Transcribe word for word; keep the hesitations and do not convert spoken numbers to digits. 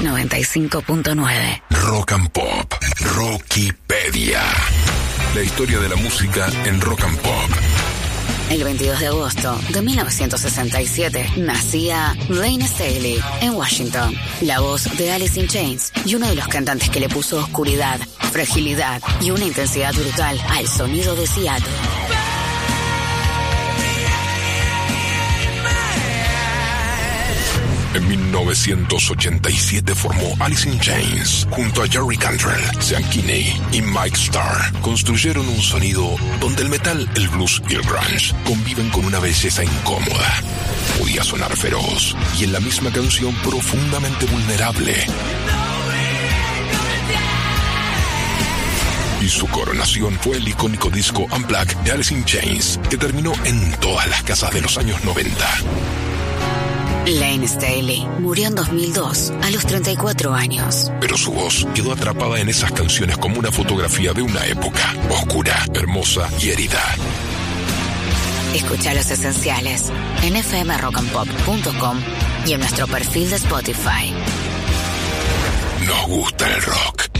noventa y cinco punto nueve. Rock and Pop. Rockipedia. La historia de la música en Rock and Pop. El veintidós de agosto de mil novecientos sesenta y siete nacía Layne Staley en Washington, la voz de Alice in Chains y uno de los cantantes que le puso oscuridad, fragilidad y una intensidad brutal al sonido de Seattle. En mil novecientos ochenta y siete formó Alice in Chains junto a Jerry Cantrell, Sean Kinney y Mike Starr. Construyeron un sonido donde el metal, el blues y el grunge conviven con una belleza incómoda. Podía sonar feroz y en la misma canción profundamente vulnerable. Y su coronación fue el icónico disco Unplugged de Alice in Chains, que terminó en todas las casas de los años noventa. Layne Staley murió en dos mil dos, a los treinta y cuatro años. Pero su voz quedó atrapada en esas canciones como una fotografía de una época oscura, hermosa y herida. Escucha Los Esenciales en f m rock and pop punto com y en nuestro perfil de Spotify. Nos gusta el rock.